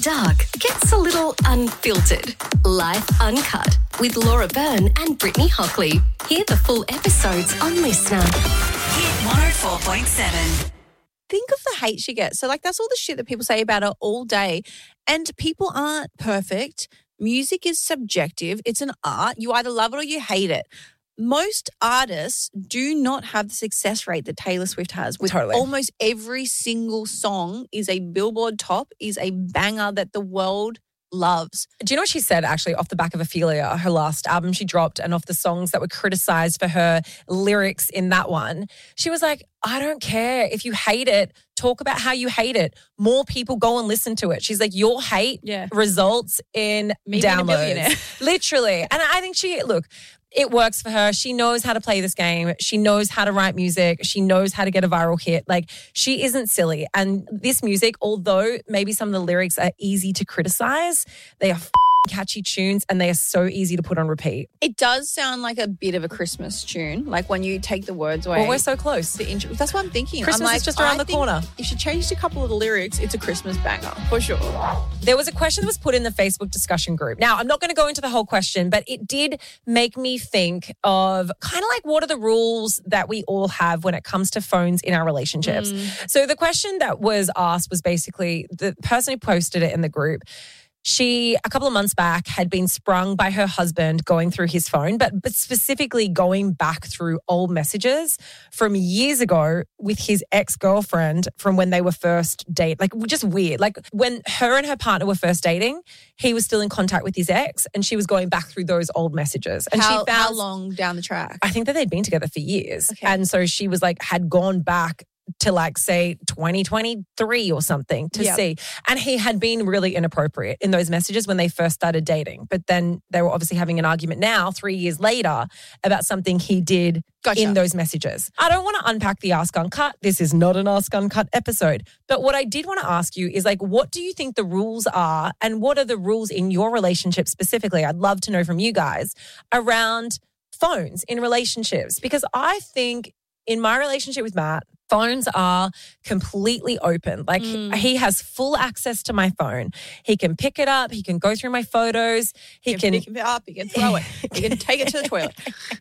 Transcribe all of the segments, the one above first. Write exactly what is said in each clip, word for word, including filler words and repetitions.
Dark gets a little unfiltered. Life Uncut with Laura Byrne and Brittany Hockley. Hear the full episodes on Listener. Hit one oh four point seven. Think of the hate she gets. So, like, that's all the shit that people say about her all day. And people aren't perfect. Music is subjective. It's an art. You either love it or you hate it. Most artists do not have the success rate that Taylor Swift has. With Totally. Almost every single song is a Billboard top, is a banger that the world loves. Do you know what she said actually off the back of Ophelia, her last album she dropped, and off the songs that were criticised for her lyrics in that one? She was like, I don't care. If you hate it, talk about how you hate it. More people go and listen to it. She's like, your hate Yeah. results in Me being a downloads. billionaire. Literally. And I think she, look, it works for her. She knows how to play this game. She knows how to write music. She knows how to get a viral hit. Like, she isn't silly. And this music, although maybe some of the lyrics are easy to criticize, they are f- catchy tunes and they are so easy to put on repeat. It does sound like a bit of a Christmas tune, like when you take the words away. Well, we're so close. The intro. That's what I'm thinking. Christmas I'm like, is just around I the think corner. If she changed a couple of the lyrics, it's a Christmas banger, for sure. There was a question that was put in the Facebook discussion group. Now, I'm not going to go into the whole question, but it did make me think of kind of like, what are the rules that we all have when it comes to phones in our relationships? Mm. So the question that was asked was basically, the person who posted it in the group, she, a couple of months back, had been sprung by her husband going through his phone, but, but specifically going back through old messages from years ago with his ex-girlfriend from when they were first date. Like, just weird. Like, when her and her partner were first dating, he was still in contact with his ex and she was going back through those old messages. And how, she found, how long down the track? I think that they'd been together for years. Okay. And so she was like, had gone back to like, say, twenty twenty-three or something to Yep. see. And he had been really inappropriate in those messages when they first started dating. But then they were obviously having an argument now, three years later, about something he did Gotcha. in those messages. I don't want to unpack the Ask Uncut. This is not an Ask Uncut episode. But what I did want to ask you is, like, what do you think the rules are and what are the rules in your relationship specifically? I'd love to know from you guys around phones in relationships, because I think in my relationship with Matt, phones are completely open. Like, Mm. he has full access to my phone. He can pick it up. He can go through my photos. He He can, can pick it up, he can throw it, he can take it to the toilet.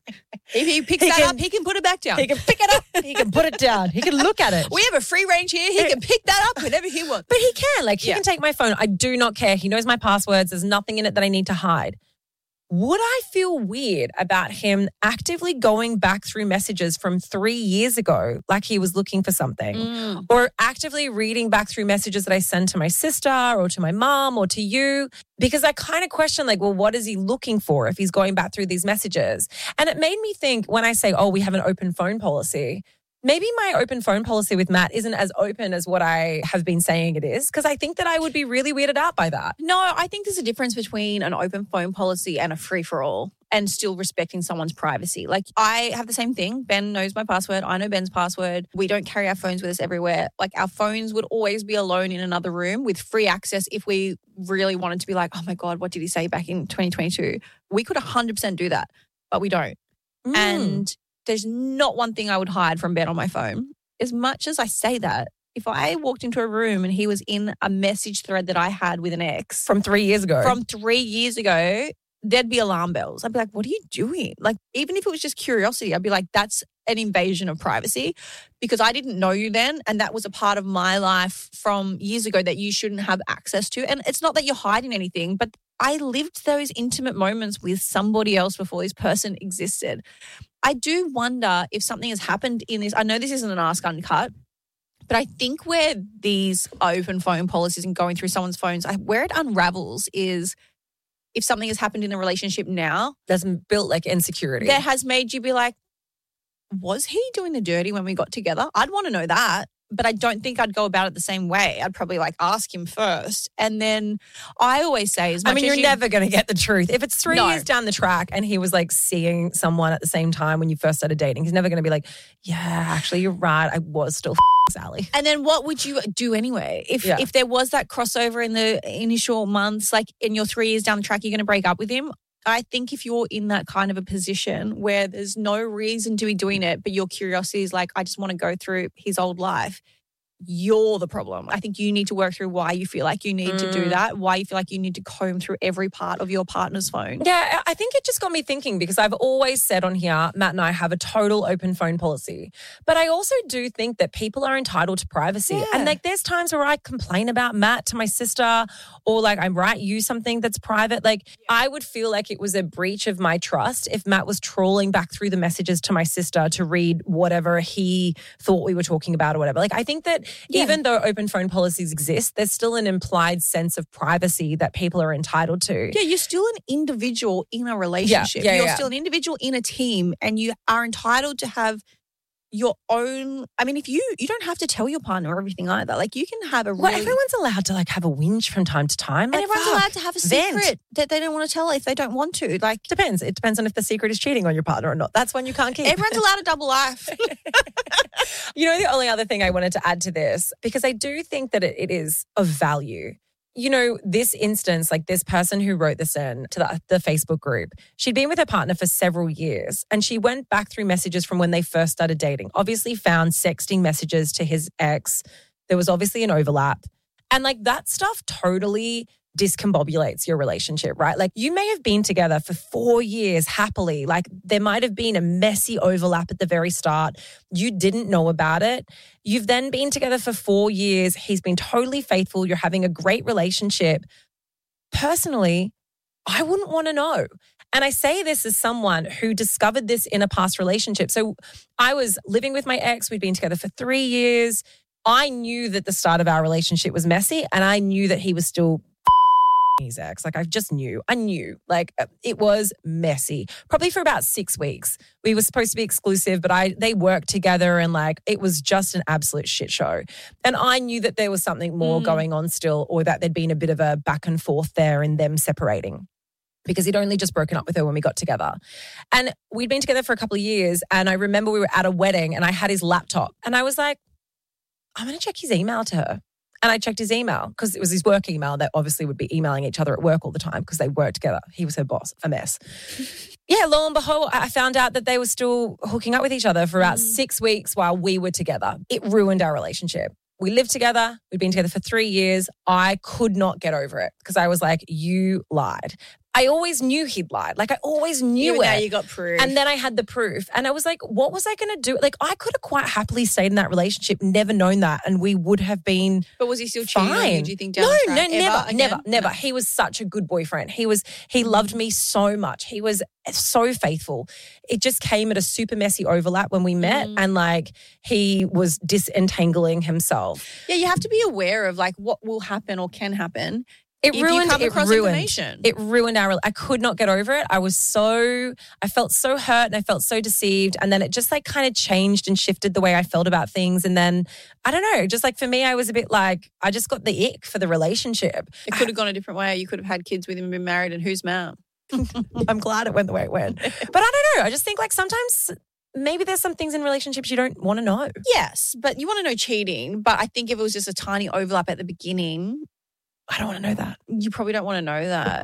If he picks He that can- up, he can put it back down. he can pick it up. He can put it down. He can look at it. We have a free range here. He can pick that up whenever he wants. But he can. Like, he Yeah. can take my phone. I do not care. He knows my passwords. There's nothing in it that I need to hide. Would I feel weird about him actively going back through messages from three years ago, like he was looking for something? Mm. Or actively reading back through messages that I send to my sister or to my mom or to you? Because I kind of question, like, well, what is he looking for if he's going back through these messages? And it made me think, when I say, oh, we have an open phone policy, maybe my open phone policy with Matt isn't as open as what I have been saying it is, because I think that I would be really weirded out by that. No, I think there's a difference between an open phone policy and a free-for-all, and still respecting someone's privacy. Like, I have the same thing. Ben knows my password. I know Ben's password. We don't carry our phones with us everywhere. Like, our phones would always be alone in another room with free access if we really wanted to be like, oh my God, what did he say back in twenty twenty-two? We could one hundred percent do that, but we don't. Mm. And there's not one thing I would hide from Ben on my phone. As much as I say that, if I walked into a room and he was in a message thread that I had with an ex From three years ago. from three years ago, there'd be alarm bells. I'd be like, what are you doing? Like, even if it was just curiosity, I'd be like, that's an invasion of privacy, because I didn't know you then. And that was a part of my life from years ago that you shouldn't have access to. And it's not that you're hiding anything, but I lived those intimate moments with somebody else before this person existed. I do wonder if something has happened in this. I know this isn't an Ask Uncut, but I think where these open phone policies and going through someone's phones, I, where it unravels is if something has happened in the relationship now That's built like insecurity. that has made you be like, was he doing the dirty when we got together? I'd want to know that. But I don't think I'd go about it the same way. I'd probably like ask him first. And then I always say, as much I mean, as you're you, never going to get the truth. If it's three No. years down the track and he was like seeing someone at the same time when you first started dating, he's never going to be like, yeah, actually, you're right. I was still Sally. And then what would you do anyway? If Yeah. if there was that crossover in the initial months, like in your three years down the track, you're going to break up with him. I think if you're in that kind of a position where there's no reason to be doing it, but your curiosity is like, I just want to go through his old life, you're the problem. I think you need to work through why you feel like you need mm. to do that, why you feel like you need to comb through every part of your partner's phone. Yeah, I think it just got me thinking because I've always said on here, Matt and I have a total open phone policy. But I also do think that people are entitled to privacy. Yeah. And like there's times where I complain about Matt to my sister or like I write you something that's private. Like yeah. I would feel like it was a breach of my trust if Matt was trawling back through the messages to my sister to read whatever he thought we were talking about or whatever. Like I think that Yeah. even though open phone policies exist, there's still an implied sense of privacy that people are entitled to. Yeah, you're still an individual in a relationship. Yeah, yeah, you're yeah. still an individual in a team and you are entitled to have your own. I mean, if you, you don't have to tell your partner everything either. Like you can have a really. Well, everyone's allowed to like have a whinge from time to time. Like, and everyone's fuck, allowed to have a vent. secret that they don't want to tell if they don't want to. Like Depends. It depends on if the secret is cheating on your partner or not. That's one you can't keep. Everyone's allowed a double life. You know, the only other thing I wanted to add to this, because I do think that it, it is of value. You know, this instance, like this person who wrote this in to the, the Facebook group, she'd been with her partner for several years and she went back through messages from when they first started dating, obviously found sexting messages to his ex. There was obviously an overlap. And like that stuff totally discombobulates your relationship, right? Like you may have been together for four years happily. Like there might have been a messy overlap at the very start. You didn't know about it. You've then been together for four years. He's been totally faithful. You're having a great relationship. Personally, I wouldn't want to know. And I say this as someone who discovered this in a past relationship. So I was living with my ex. We'd been together for three years. I knew that the start of our relationship was messy and I knew that he was still his ex. Like I just knew, I knew like it was messy, probably for about six weeks. We were supposed to be exclusive, but I, they worked together and like, it was just an absolute shit show. And I knew that there was something more mm. going on still, or that there'd been a bit of a back and forth there in them separating, because he'd only just broken up with her when we got together. And we'd been together for a couple of years. And I remember we were at a wedding and I had his laptop and I was like, I'm going to check his email to her. And I checked his email because it was his work email. That obviously would be emailing each other at work all the time because they worked together. He was her boss, a mess. Yeah, lo and behold, I found out that they were still hooking up with each other for about mm. six weeks while we were together. It ruined our relationship. We lived together. We'd been together for three years. I could not get over it because I was like, you lied. I always knew he'd lied. Like I always knew you, it. Now you got proof. And then I had the proof. And I was like, what was I going to do? Like I could have quite happily stayed in that relationship, never known that. And we would have been But was he still cheating fine. on you, do you think, down no, the track? No, Ever, never, again? never, never. No. He was such a good boyfriend. He was, he loved me so much. He was so faithful. It just came at a super messy overlap when we met. Mm. And like he was disentangling himself. Yeah, you have to be aware of like what will happen or can happen. It if ruined, you come it across ruined, information. It ruined our, I could not get over it. I was so, I felt so hurt and I felt so deceived. And then it just like kind of changed and shifted the way I felt about things. And then, I don't know, just like for me, I was a bit like, I just got the ick for the relationship. It could have gone a different way. You could have had kids with him and been married and who's mad? I'm glad it went the way it went. But I don't know. I just think like sometimes maybe there's some things in relationships you don't want to know. Yes, but you want to know cheating. But I think if it was just a tiny overlap at the beginning, I don't want to know that. You probably don't want to know that.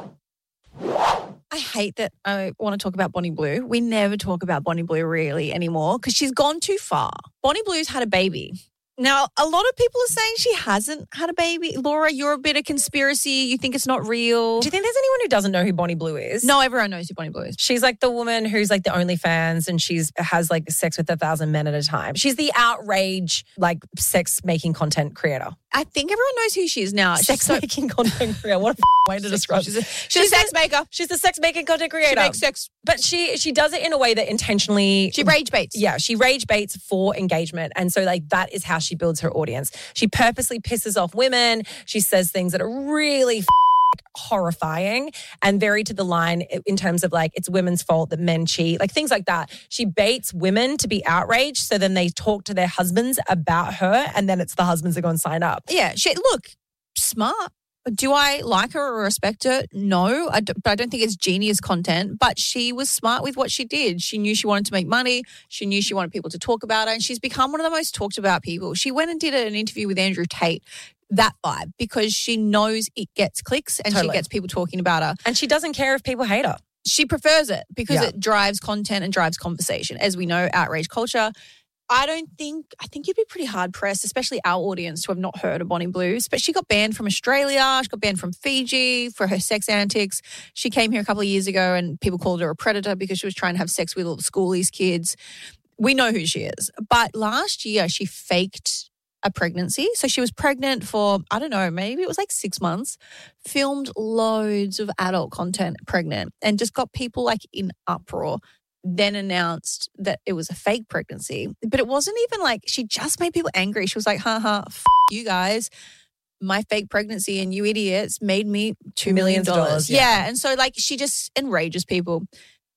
I hate that I want to talk about Bonnie Blue. We never talk about Bonnie Blue really anymore because she's gone too far. Bonnie Blue's had a baby. Now, a lot of people are saying she hasn't had a baby. Laura, you're a bit of conspiracy. You think it's not real. Do you think there's anyone who doesn't know who Bonnie Blue is? No, everyone knows who Bonnie Blue is. She's like the woman who's like the OnlyFans and she's has like sex with a thousand men at a time. She's the outrage, like sex making content creator. I think everyone knows who she is now. Sex so- making content creator. What a f- way to describe she's it. a, she's, she's a sex maker. She's the sex making content creator. She makes sex. But she she does it in a way that intentionally. She rage baits. Yeah, she rage baits for engagement. And so like that is how she builds her audience. She purposely pisses off women. She says things that are really f- horrifying and very to the line in terms of like it's women's fault that men cheat, like things like that. She baits women to be outraged so then they talk to their husbands about her and then it's the husbands that go and sign up. Yeah, she, look, smart. Do I like her or respect her? No, I don't, but I don't think it's genius content. But she was smart with what she did. She knew she wanted to make money. She knew she wanted people to talk about her. And she's become one of the most talked about people. She went and did an interview with Andrew Tate, that vibe, because she knows it gets clicks and Totally. she gets people talking about her. And she doesn't care if people hate her. She prefers it because Yeah. it drives content and drives conversation. As we know, outrage culture. I don't think, I think you'd be pretty hard pressed, especially our audience to have not heard of Bonnie Blues. But she got banned from Australia. She got banned from Fiji for her sex antics. She came here a couple of years ago and people called her a predator because she was trying to have sex with all the schoolies kids. We know who she is. But last year she faked a pregnancy. So she was pregnant for, I don't know, maybe it was like six months, filmed loads of adult content pregnant and just got people like in uproar. Then announced that it was a fake pregnancy. But it wasn't even like, she just made people angry. She was like, haha, f- you guys, my fake pregnancy and you idiots made me two million dollars. Millions of dollars, yeah. Yeah. And so like she just enrages people.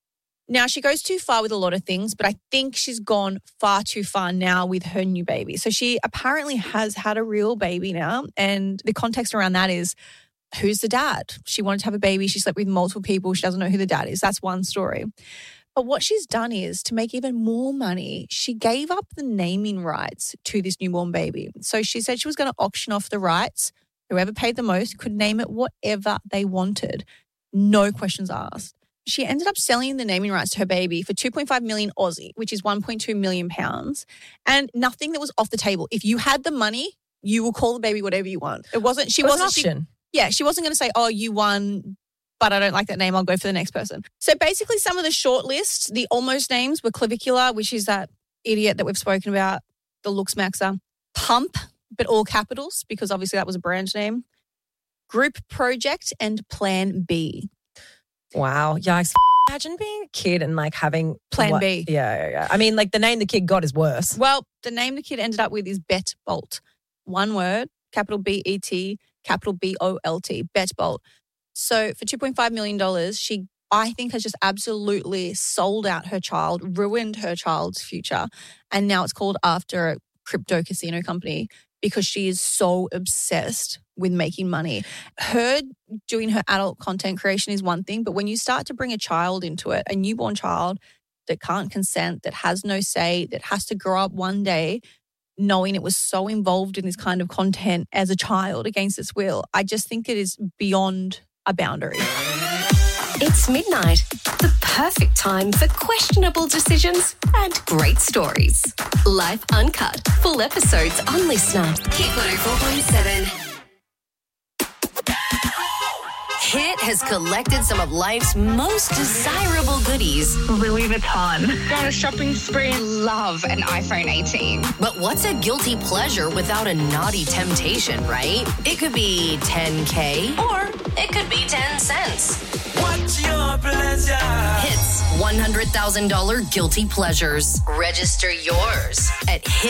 Now she goes too far with a lot of things, but I think she's gone far too far now with her new baby. So she apparently has had a real baby now. And the context around that is, who's the dad? She wanted to have a baby. She slept with multiple people. She doesn't know who the dad is. That's one story. But what she's done is, to make even more money, she gave up the naming rights to this newborn baby. So she said she was going to auction off the rights. Whoever paid the most could name it whatever they wanted. No questions asked. She ended up selling the naming rights to her baby for two point five million Aussie, which is one point two million pounds, and nothing that was off the table. If you had the money, you will call the baby whatever you want. It wasn't, she It was an wasn't, she, option. yeah, she wasn't going to say, oh, you won, but I don't like that name, I'll go for the next person. So basically some of the short list, the almost names were Clavicula, which is that idiot that we've spoken about, the looks maxer, Pump, but all capitals because obviously that was a brand name, Group Project, and Plan B. Wow. Yikes. Imagine being a kid and like having Plan what- B. Yeah, yeah, yeah. I mean, like the name the kid got is worse. Well, the name the kid ended up with is Bet Bolt. One word, capital B E T, capital B O L T, Bet Bolt. So for two point five million dollars, she, I think, has just absolutely sold out her child, ruined her child's future. And now it's called after a crypto casino company because she is so obsessed with making money. Her doing her adult content creation is one thing, but when you start to bring a child into it, a newborn child that can't consent, that has no say, that has to grow up one day knowing it was so involved in this kind of content as a child against its will, I just think it is beyond a boundary. It's midnight, the perfect time for questionable decisions and great stories. Life Uncut, full episodes on Listener. Hit one oh four point seven. Hit has collected some of life's most desirable goodies. Louis Vuitton. Go on a shopping spree. Love an iPhone eighteen. But what's a guilty pleasure without a naughty temptation, right? It could be ten K or it could be ten cents. What's your pleasure? Hits one hundred thousand dollars guilty pleasures. Register yours at hit